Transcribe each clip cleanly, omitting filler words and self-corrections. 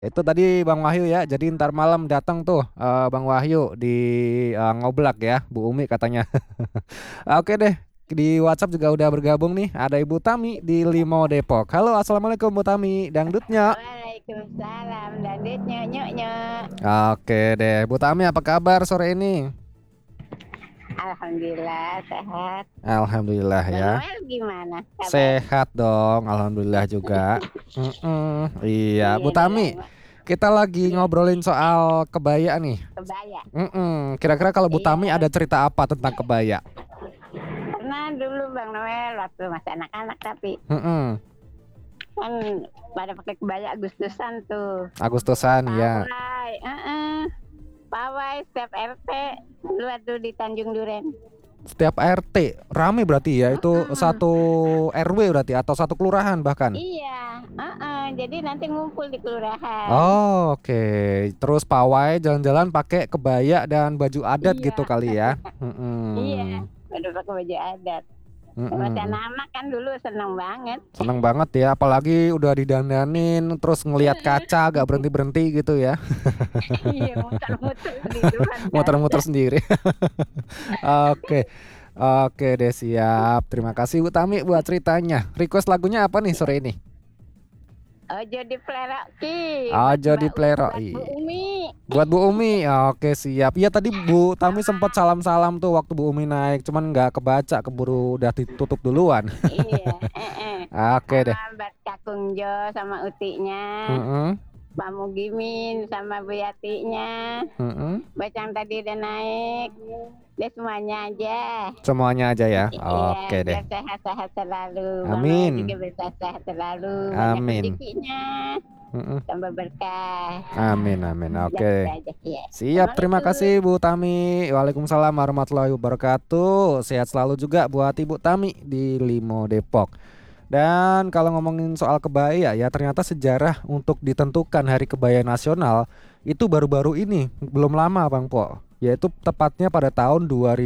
Itu tadi Bang Wahyu ya. Jadi ntar malam datang tuh Bang Wahyu di Ngoblak ya, Bu Umi katanya. Oke deh. Di WhatsApp juga udah bergabung nih. Ada Ibu Tami di Limau Depok. Halo, assalamualaikum Bu Tami. Dangdutnya. Waalaikumsalam, Dadit nyok nyok nyok. Oke deh, Bu Tami apa kabar sore ini? Alhamdulillah sehat. Alhamdulillah Bang ya. Noel gimana kabar? Sehat dong, alhamdulillah juga. Iya, Bu Iya udah Tami, lama. kita lagi Iya, ngobrolin soal kebaya nih. kebaya. Kira-kira kalau Bu Tami Iya, ada cerita apa tentang kebaya? pernah dulu Bang Noel waktu masih anak-anak tapi Mm-mm. kan pada pakai kebaya Agustusan tuh. Agustusan ya. Pawai, pawai setiap RT dulu tuh di Tanjung Duren. Setiap RT rame berarti ya. Itu Mm-mm. satu RW berarti atau satu kelurahan bahkan. Iya, jadi nanti ngumpul di kelurahan. Oh, oke. Terus pawai jalan-jalan pakai kebaya dan baju adat gitu Iya, kali ya. iya, Mm-mm. udah pakai baju adat. Masih Mm-mm. anak-anak kan dulu seneng banget. Seneng banget ya, apalagi udah didandanin, terus ngelihat kaca gak berhenti-berhenti gitu ya, Iya, muter-muter di depan kaca. muter-muter sendiri. Oke, oke deh siap. Terima kasih Bu Tami buat ceritanya. Request lagunya apa nih sore ini? Ojo di Pleroki buat Aja di buat Bu Pleroi. Umi. Buat Bu Umi, oke siap. Iya tadi Bu Tami sempat salam-salam tuh waktu Bu Umi naik, cuman nggak kebaca, keburu udah ditutup duluan. Iya, Oke sama deh. buat Kakung Jo sama Utinya, Mm-mm, Pak Mugimin sama Bu Yatinya, mm-mm. buat yang tadi udah naik. Deh semuanya aja. Semuanya aja ya. Iya, Oke deh. biar sehat-sehat selalu. Bang Noel juga Amin. bisa sehat selalu. Banyak Amin. rezekinya. Mm-mm. Tambah berkah. Amin, amin. Udah Oke. gitu aja ya. Siap, terima Assalamualaikum. kasih Bu Tami. Waalaikumsalam warahmatullahi wabarakatuh. Sehat selalu juga buat Ibu Tami di Limo Depok. Dan kalau ngomongin soal kebaya ya, ternyata sejarah untuk ditentukan Hari Kebaya Nasional itu baru-baru ini, belum lama Bang Po. Yaitu tepatnya pada tahun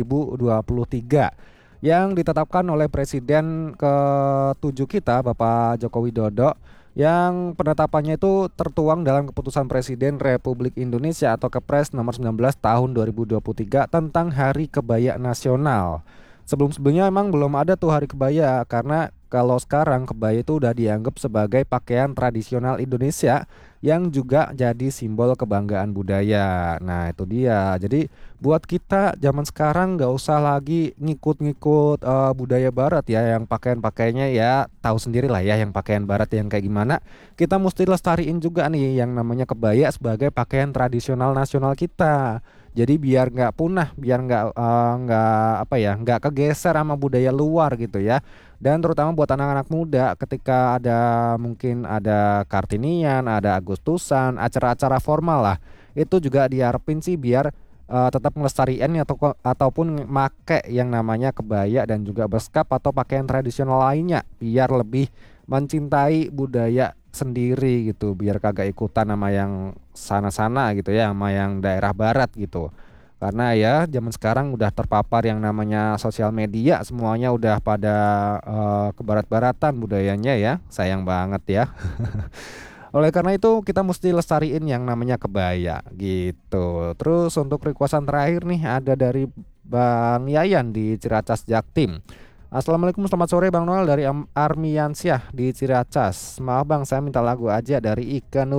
2023 yang ditetapkan oleh Presiden ke-7 kita, Bapak Joko Widodo, yang penetapannya itu tertuang dalam Keputusan Presiden Republik Indonesia atau Kepres nomor 19 tahun 2023 tentang Hari Kebaya Nasional. Sebelum-sebelumnya emang belum ada tuh hari kebaya karena kalau sekarang kebaya itu udah dianggap sebagai pakaian tradisional Indonesia yang juga jadi simbol kebanggaan budaya. Nah, itu dia. Jadi buat kita zaman sekarang nggak usah lagi ngikut-ngikut budaya barat ya yang pakaian-pakaiannya ya tahu sendiri lah ya yang pakaian barat yang kayak gimana. Kita mesti lestariin juga nih yang namanya kebaya sebagai pakaian tradisional nasional kita. Jadi biar nggak punah, biar nggak apa ya, nggak kegeser sama budaya luar gitu ya. Dan terutama buat anak-anak muda, ketika ada mungkin ada Kartinian, ada Agustusan, acara-acara formal lah, itu juga diharapin sih biar tetap melestarikan ataupun make yang namanya kebaya dan juga beskap atau pakaian tradisional lainnya, biar lebih mencintai budaya sendiri gitu biar kagak ikutan sama yang sana-sana gitu ya sama yang daerah barat gitu karena ya zaman sekarang udah terpapar yang namanya sosial media semuanya udah pada ke barat-baratan budayanya ya sayang banget ya oleh karena itu kita mesti lestariin yang namanya kebaya gitu terus untuk requestan terakhir nih ada dari Bang Yayan di Ciracas Jaktim. Assalamualaikum, selamat sore Bang Noel dari Armiansyah di Ciracas. Maaf Bang, saya minta lagu aja dari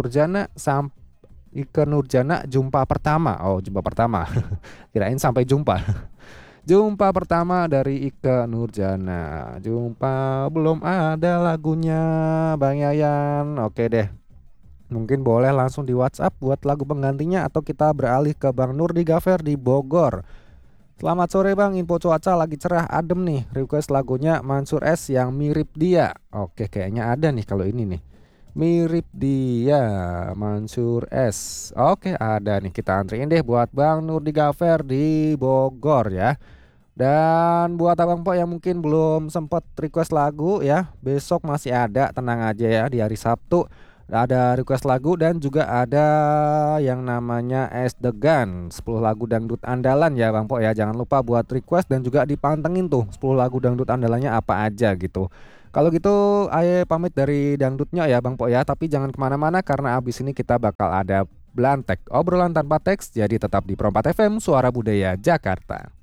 Ike Nurjana Jumpa Pertama. Oh, Jumpa Pertama. Kirain sampai jumpa. Jumpa pertama dari Ike Nurjana. Jumpa belum ada lagunya Bang Yayan. Oke deh. Mungkin boleh langsung di WhatsApp buat lagu penggantinya atau kita beralih ke Bang Nurdi Gafer di Bogor. Selamat sore Bang, info cuaca lagi cerah adem nih. Request lagunya Mansur S yang mirip dia. Oke, kayaknya ada nih kalau ini nih. Mirip dia, Mansur S. Oke, ada nih kita antriin deh buat Bang Nurdi Gafer di Bogor ya. Dan buat Abang Po yang mungkin belum sempat request lagu ya, besok masih ada, tenang aja ya di hari Sabtu. Ada request lagu dan juga ada yang namanya Es Degan 10 lagu dangdut andalan ya Bang Po ya. Jangan lupa buat request dan juga dipantengin tuh 10 lagu dangdut andalannya apa aja gitu. Kalau gitu Aye pamit dari dangdutnya ya Bang Po ya. Tapi jangan kemana-mana karena abis ini kita bakal ada Belantek, obrolan tanpa teks. Jadi tetap di Perompat FM, Suara Budaya Jakarta.